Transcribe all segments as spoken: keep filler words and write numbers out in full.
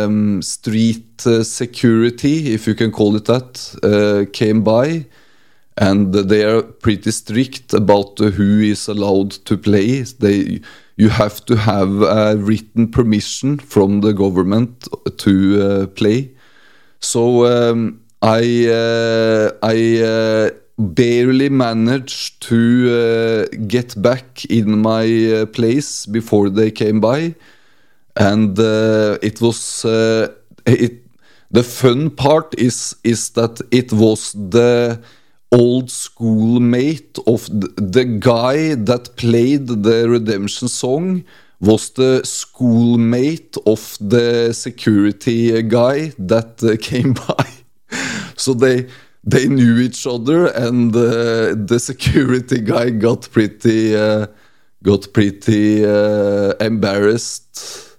um, street uh, security, if you can call it that, uh, came by, and they are pretty strict about uh, who is allowed to play. They, you have to have a written permission from the government to uh, play. So um, I uh, I uh, barely managed to uh, get back in my uh, place before they came by, and uh, it was uh, it. The fun part is is that it was the old schoolmate of the, the guy that played the Redemption song was the schoolmate of the security guy that uh, came by. So they they knew each other, and uh, the security guy got pretty uh, got pretty uh, embarrassed.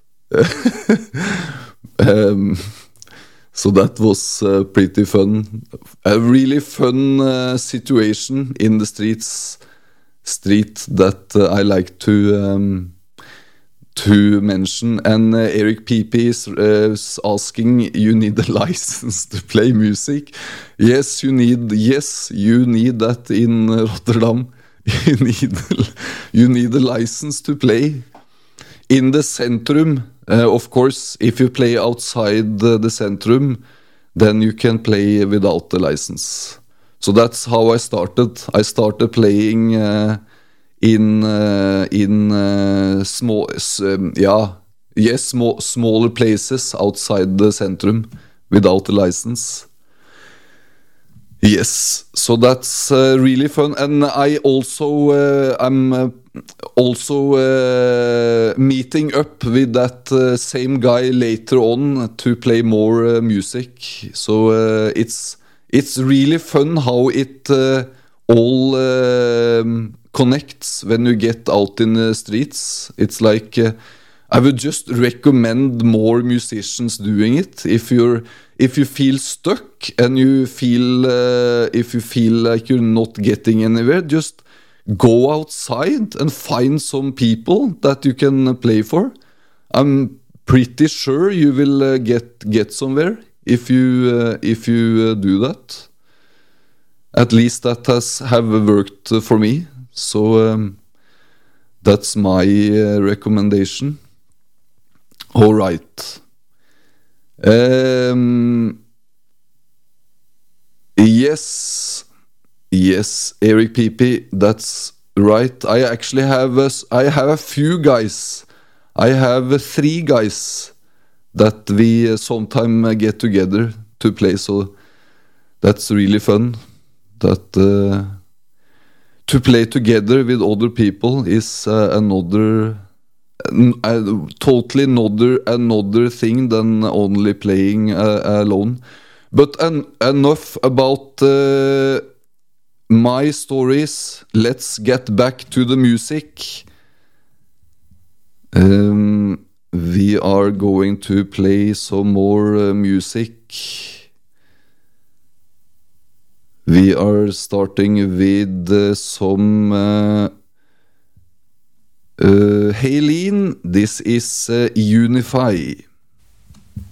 um, So that was uh, pretty fun. A really fun uh, situation in the streets, street that uh, I like to um, to mention. And uh, Eric Pepe is uh, asking, you need a license to play music. Yes, you need. Yes, you need that in Rotterdam. You need you need a license to play in the centrum. Uh, of course, if you play outside the, the centrum, then you can play without the license. So that's how I started. I started playing uh, in uh, in uh, small, um, yeah, yes, small, smaller places outside the centrum without the license. Yes, so that's uh, really fun, and I also uh, I'm uh, also uh, meeting up with that uh, same guy later on to play more uh, music. So uh, it's it's really fun how it uh, all um connects when you get out in the streets. It's like uh, I would just recommend more musicians doing it. If you're if you feel stuck and you feel uh, if you feel like you're not getting anywhere, just go outside and find some people that you can play for. I'm pretty sure you will uh, get get somewhere if you uh, if you uh, do that. At least that has have worked uh, for me. So um, that's my uh, recommendation. All right. Um, yes, yes, Eric Pepe, that's right. I actually have a, I have a few guys. I have uh, three guys that we uh, sometime uh, get together to play. So that's really fun. That uh, to play together with other people is uh, another. Uh, totally another another thing than only playing uh, alone. But en- enough about uh, my stories. Let's get back to the music. Um, we are going to play some more uh, music. We are starting with uh, some uh, Uh, Hey Lean, this is uh, Unify.